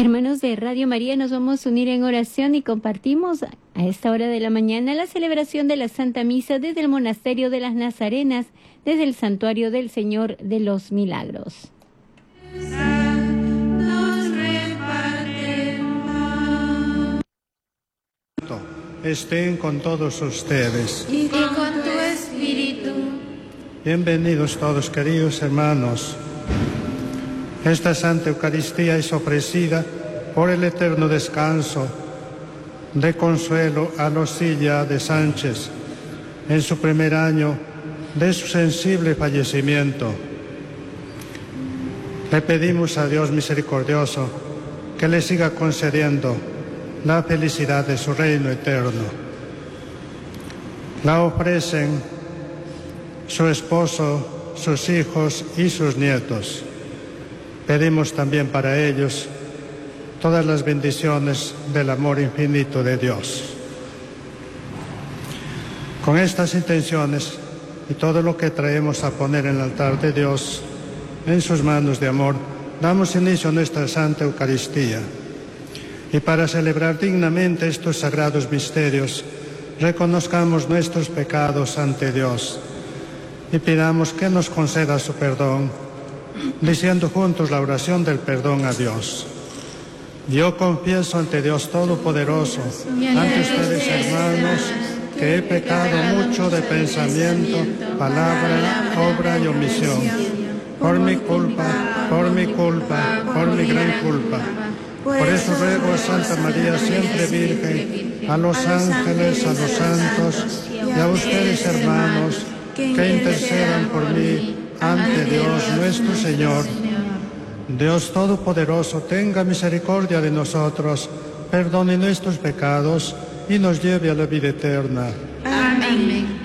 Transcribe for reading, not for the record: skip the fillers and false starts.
Hermanos de Radio María, nos vamos a unir en oración y compartimos a esta hora de la mañana la celebración de la Santa Misa desde el Monasterio de las Nazarenas, desde el Santuario del Señor de los Milagros. Estén con todos ustedes. Y con tu espíritu. Bienvenidos todos, queridos hermanos. Esta Santa Eucaristía es ofrecida por el eterno descanso de consuelo a Losilla de Sánchez en su primer año de su sensible fallecimiento. Le pedimos a Dios misericordioso que le siga concediendo la felicidad de su reino eterno. La ofrecen su esposo, sus hijos y sus nietos. Pedimos también para ellos todas las bendiciones del amor infinito de Dios. Con estas intenciones y todo lo que traemos a poner en el altar de Dios, en sus manos de amor, damos inicio a nuestra Santa Eucaristía. Y para celebrar dignamente estos sagrados misterios, reconozcamos nuestros pecados ante Dios y pidamos que nos conceda su perdón, diciendo juntos la oración del perdón a Dios. Yo confieso ante Dios Todopoderoso, ante ustedes, hermanos, que he pecado mucho de pensamiento, palabra, obra y omisión, por mi culpa, por mi gran culpa. Por eso ruego a Santa María, siempre Virgen, a los ángeles, a los santos y a ustedes, hermanos, que intercedan por mí ante Dios nuestro Señor. Dios Todopoderoso, tenga misericordia de nosotros, perdone nuestros pecados y nos lleve a la vida eterna. Amén.